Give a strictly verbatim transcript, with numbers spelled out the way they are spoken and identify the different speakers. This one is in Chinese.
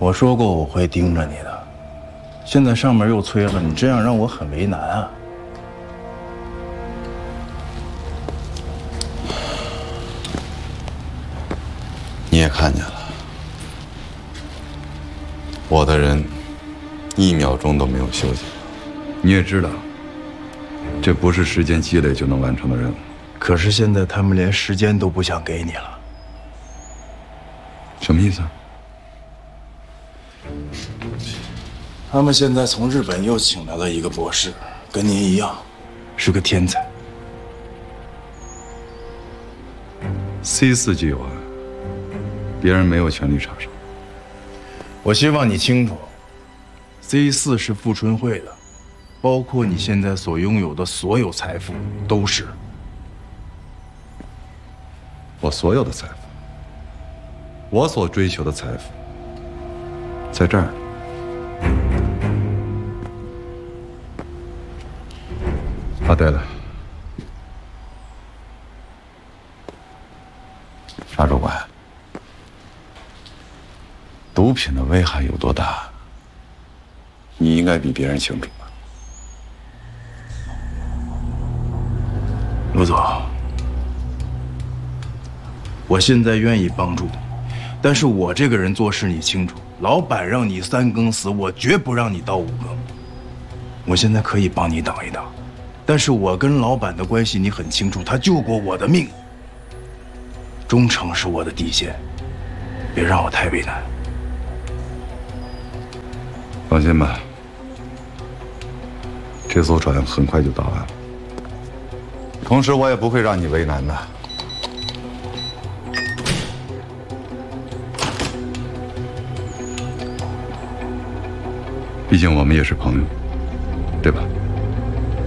Speaker 1: 我说过我会盯着你的，现在上面又催了，你这样让我很为难啊。
Speaker 2: 你也看见了，我的人一秒钟都没有休息。
Speaker 3: 你也知道，这不是时间积累就能完成的任务。
Speaker 1: 可是现在他们连时间都不想给你了。
Speaker 3: 什么意思啊？
Speaker 1: 他们现在从日本又请来了一个博士，跟您一样，是个天才。
Speaker 3: C 四计划，别人没有权利插手。
Speaker 1: 我希望你清楚 ，C 四是富春会的，包括你现在所拥有的所有财富都是。
Speaker 3: 我所有的财富，我所追求的财富，在这儿。啊，对了，沙主管，毒品的危害有多大，你应该比别人清楚吧？
Speaker 1: 陆总，我现在愿意帮助你，但是我这个人做事你清楚，老板让你三更死，我绝不让你到五更。我现在可以帮你挡一挡，但是我跟老板的关系你很清楚，他救过我的命，忠诚是我的底线，别让我太为难。
Speaker 3: 放心吧，这艘船很快就到岸了。同时，我也不会让你为难的。毕竟我们也是朋友，对吧？